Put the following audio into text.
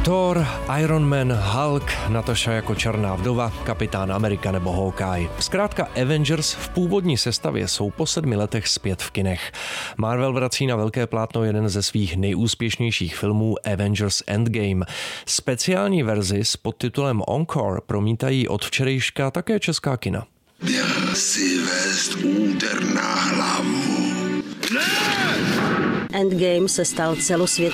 Thor, Iron Man, Hulk, Natasha jako Černá vdova, Kapitán Amerika nebo Hawkeye. Zkrátka Avengers v původní sestavě jsou po 7 letech zpět v kinech. Marvel vrací na velké plátno jeden ze svých nejúspěšnějších filmů Avengers Endgame. Speciální verzi s podtitulem Encore promítají od včerejška také česká kina. Běh si vést úder na hlavu. Endgame se stal celosvětovým